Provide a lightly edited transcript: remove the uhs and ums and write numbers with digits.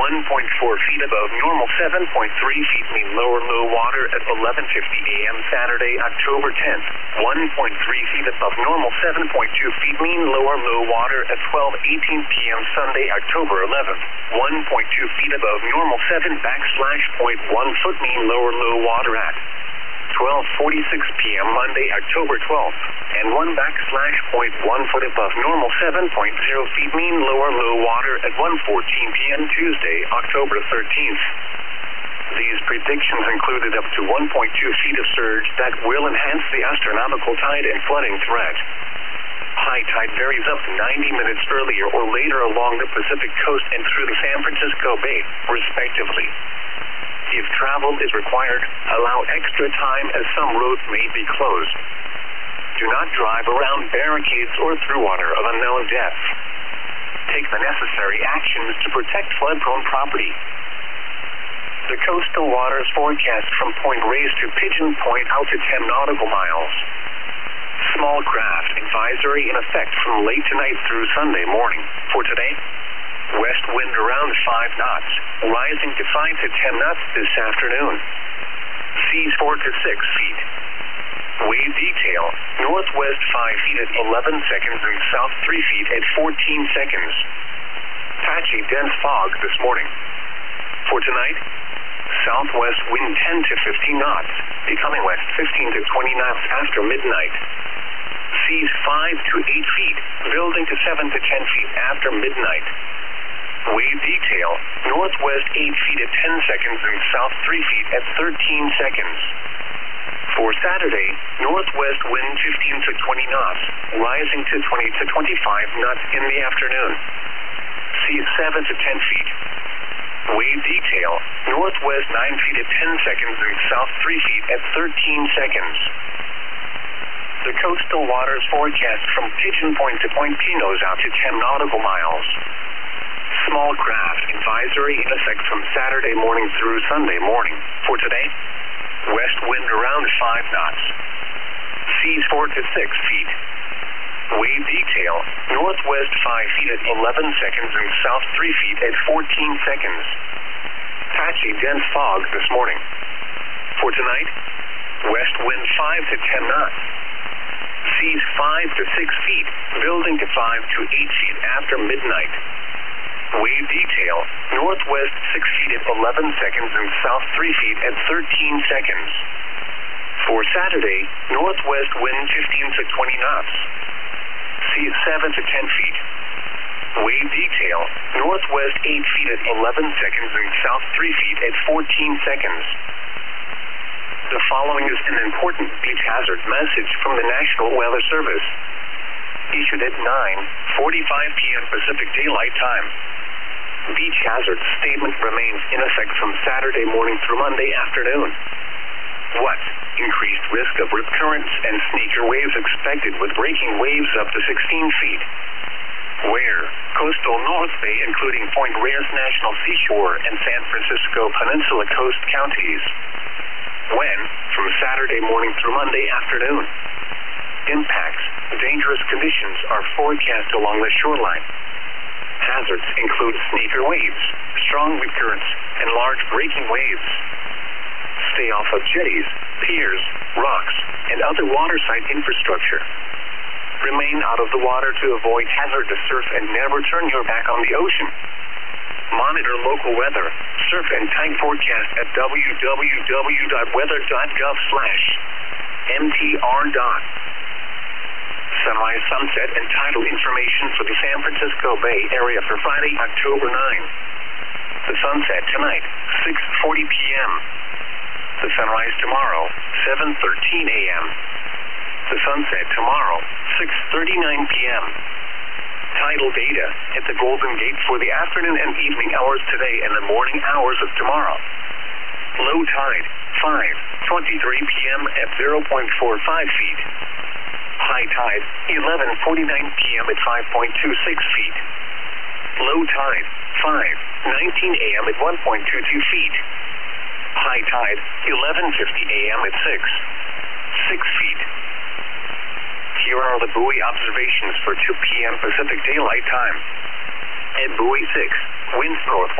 feet above normal, 7.3 feet mean lower low water at 11:50 a.m. Saturday, October 10th. 1.3 feet above normal, 7.2 feet mean lower low water at 12:18 p.m. Sunday, October 11th. 1.2 feet above normal, 7.1 foot mean lower low water at 12:46 p.m. Monday, October 12th, and 1.1 foot above normal, 7.0 feet mean lower low water at 1:14 p.m. Tuesday, October 13th. These predictions included up to 1.2 feet of surge that will enhance the astronomical tide and flooding threat. High tide varies up to 90 minutes earlier or later along the Pacific coast and through the San Francisco Bay, respectively. If travel is required, allow extra time as some roads may be closed. Do not drive around barricades or through water of unknown depth. Take the necessary actions to protect flood-prone property. The coastal waters forecast from Point Reyes to Pigeon Point out to 10 nautical miles. Small craft advisory in effect from late tonight through Sunday morning. For today, west wind around 5 knots, rising to 5 to 10 knots this afternoon. Seas 4 to 6 feet. Wave detail, northwest 5 feet at 11 seconds and south 3 feet at 14 seconds. Patchy dense fog this morning. For tonight, southwest wind 10 to 15 knots, becoming west 15 to 20 knots after midnight. Seas 5 to 8 feet, building to 7 to 10 feet after midnight. Wave detail, northwest 8 feet at 10 seconds and south 3 feet at 13 seconds. For Saturday, northwest wind 15 to 20 knots, rising to 20 to 25 knots in the afternoon. Seas 7 to 10 feet. Wave detail, northwest 9 feet at 10 seconds and south 3 feet at 13 seconds. The coastal waters forecast from Pigeon Point to Point Pinos out to 10 nautical miles. Small craft advisory in effect from Saturday morning through Sunday morning. For today, west wind around 5 knots. Seas 4 to 6 feet. Wave detail, northwest 5 feet at 11 seconds and south 3 feet at 14 seconds. Patchy dense fog this morning. For tonight, west wind 5 to 10 knots. Seas 5 to 6 feet, building to 5 to 8 feet after midnight. Wave detail, northwest 6 feet at 11 seconds and south 3 feet at 13 seconds. For Saturday, northwest wind 15 to 20 knots. Seas 7 to 10 feet. Wave detail, northwest 8 feet at 11 seconds and south 3 feet at 14 seconds. The following is an important beach hazard message from the National Weather Service. Issued at 9:45 p.m. Pacific Daylight Time. Beach hazard statement remains in effect from Saturday morning through Monday afternoon. What? Increased risk of rip currents and sneaker waves expected with breaking waves up to 16 feet. Where? Coastal North Bay including Point Reyes National Seashore and San Francisco Peninsula Coast counties. When? From Saturday morning through Monday afternoon. Impacts. Dangerous conditions are forecast along the shoreline. Hazards include sneaker waves, strong rip currents, and large breaking waves. Stay off of jetties, piers, rocks, and other waterside infrastructure. Remain out of the water to avoid hazardous surf and never turn your back on the ocean. Monitor local weather, surf and tide forecast at www.weather.gov/mtr. Sunrise, sunset, and tidal information for the San Francisco Bay Area for Friday, October 9. The sunset tonight, 6:40 p.m. The sunrise tomorrow, 7:13 a.m. The sunset tomorrow, 6:39 p.m. Tidal data at the Golden Gate for the afternoon and evening hours today and the morning hours of tomorrow. Low tide, 5:23 p.m. at 0.45 feet. High tide, 11:49 p.m. at 5.26 feet. Low tide, 5:19 a.m. at 1.22 feet. High tide, 11:50 a.m. at 6 feet. Here are the buoy observations for 2 p.m. Pacific Daylight Time. At buoy 6, winds north